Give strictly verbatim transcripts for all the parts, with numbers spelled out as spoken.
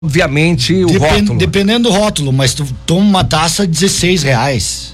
obviamente o Depend, rótulo. Dependendo do rótulo, mas tu toma uma taça dezesseis reais.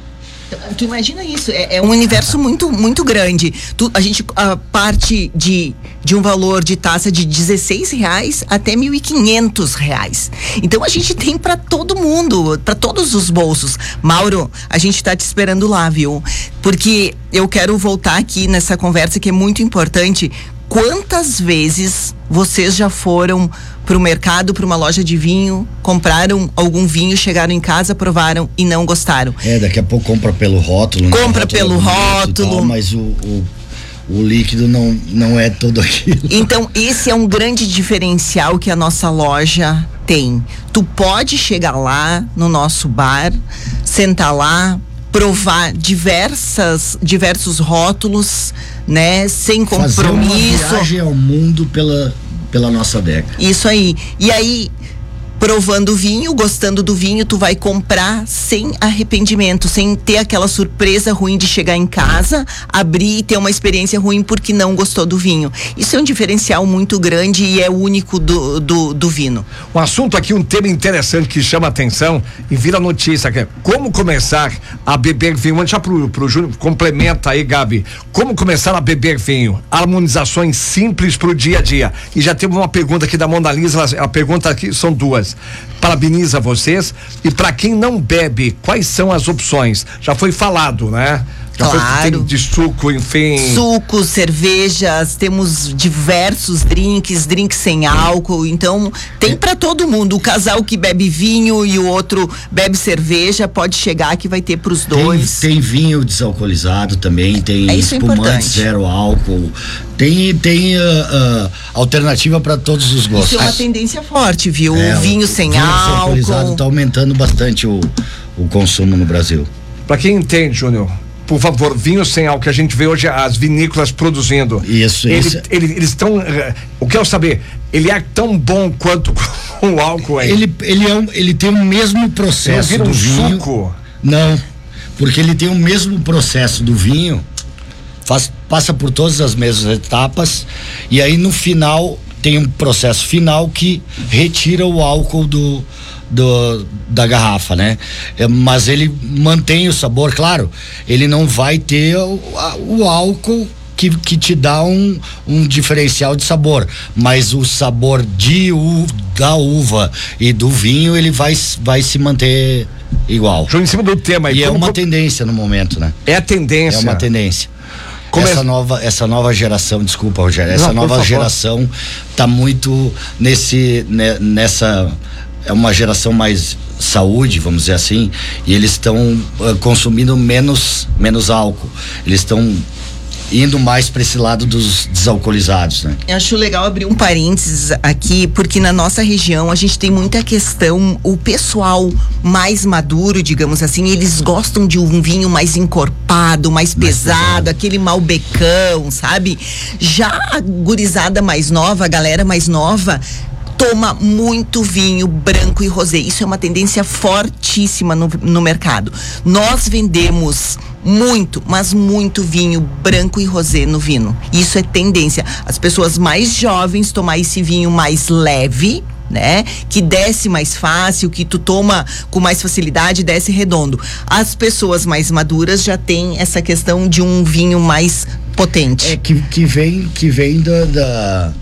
Tu imagina isso, é, é um universo muito, muito grande. Tu, a gente a parte de, de um valor de taça de dezesseis reais até mil e quinhentos reais. Então a gente tem para todo mundo, para todos os bolsos. Mauro, a gente tá te esperando lá, viu? Porque eu quero voltar aqui nessa conversa que é muito importante. Quantas vezes vocês já foram para o mercado, para uma loja de vinho, compraram algum vinho, chegaram em casa, provaram e não gostaram? É, daqui a pouco compra pelo rótulo. Compra rótulo pelo rótulo. Tal, mas o, o, o líquido não, não é tudo aquilo. Então, esse é um grande diferencial que a nossa loja tem. Tu pode chegar lá no nosso bar, sentar lá, provar diversas, diversos rótulos, né? Sem compromisso. Fazer uma viagem ao mundo pela, pela nossa adega. Isso aí. E aí, provando o vinho, gostando do vinho, tu vai comprar sem arrependimento, sem ter aquela surpresa ruim de chegar em casa, abrir e ter uma experiência ruim porque não gostou do vinho. Isso é um diferencial muito grande e é único do, do, do vinho. Um assunto aqui, um tema interessante que chama atenção e vira notícia, que é como começar a beber vinho. Vamos deixar pro, pro Júnior, complementa aí, Gabi. Como começar a beber vinho? Harmonizações simples pro dia a dia. E já teve uma pergunta aqui da Mona Lisa, a pergunta aqui são duas. Parabeniza vocês. E para quem não bebe, quais são as opções? Já foi falado, né? Já claro. Foi, tem de suco, enfim. Sucos, cervejas, temos diversos drinks, drinks sem álcool, então tem para todo mundo. O casal que bebe vinho e o outro bebe cerveja, pode chegar que vai ter pros dois. Tem, tem vinho desalcoolizado também, tem é espumante zero álcool, tem, tem uh, uh, alternativa para todos os gostos. Isso é uma tendência forte, viu? É, o vinho o, sem vinho álcool. Desalcoolizado tá aumentando bastante o, o consumo no Brasil. Para quem entende, Júnior, por favor, vinho sem álcool, que a gente vê hoje as vinícolas produzindo. Isso, ele, isso. Ele, eles estão. Uh, o que eu saber? Ele é tão bom quanto o álcool é? Ele, ele, é um, ele tem o mesmo processo ele do um vinho. Suco? Não, porque ele tem o mesmo processo do vinho, faz, passa por todas as mesmas etapas, e aí no final tem um processo final que retira o álcool do. Do, da garrafa, né? É, mas ele mantém o sabor, claro, ele não vai ter o, a, o álcool que, que te dá um, um diferencial de sabor, mas o sabor de u, da uva e do vinho, ele vai, vai se manter igual. Em cima do tema. E é uma como... tendência no momento, né? É a tendência. É uma tendência. Como essa, é... nova, essa nova geração, desculpa, Rogério, essa não, nova geração tá muito nesse, né, nessa... É uma geração mais saúde, vamos dizer assim, e eles estão uh, consumindo menos, menos álcool. Eles estão indo mais para esse lado dos desalcoolizados, né? Eu acho legal abrir um parênteses aqui, porque na nossa região a gente tem muita questão, o pessoal mais maduro, digamos assim, eles gostam de um vinho mais encorpado, mais, mais pesado, pesado, aquele malbecão, sabe? Já a gurizada mais nova, a galera mais nova, toma muito vinho branco e rosé. Isso é uma tendência fortíssima no, no mercado. Nós vendemos muito, mas muito vinho branco e rosé no vinho. Isso é tendência. As pessoas mais jovens tomar esse vinho mais leve, né? Que desce mais fácil, que tu toma com mais facilidade, desce redondo. As pessoas mais maduras já têm essa questão de um vinho mais potente. É que, que vem, que vem da, da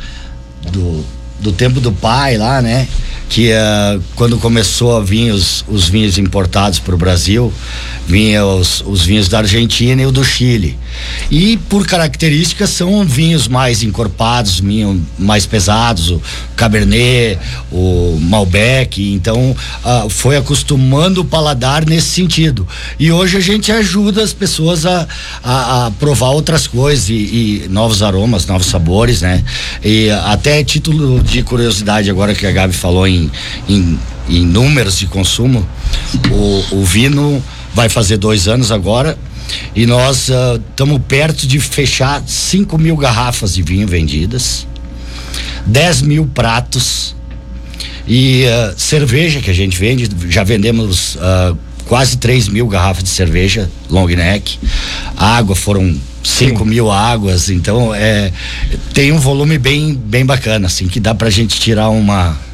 do do tempo do pai lá, né? Que uh, quando começou a vir os, os vinhos importados para o Brasil, vinham os, os vinhos da Argentina e o do Chile. E por características são vinhos mais encorpados, vinhos mais pesados, o Cabernet, o Malbec, então uh, foi acostumando o paladar nesse sentido. E hoje a gente ajuda as pessoas a, a, a provar outras coisas e, e novos aromas, novos sabores, né? E até título de curiosidade agora que a Gabi falou em, em, em números de consumo, o, o Vino vai fazer dois anos agora e nós estamos uh, perto de fechar cinco mil garrafas de vinho vendidas, dez mil pratos e uh, cerveja que a gente vende, já vendemos uh, quase três mil garrafas de cerveja long neck, água foram cinco mil águas, então é, tem um volume bem, bem bacana, assim, que dá pra gente tirar uma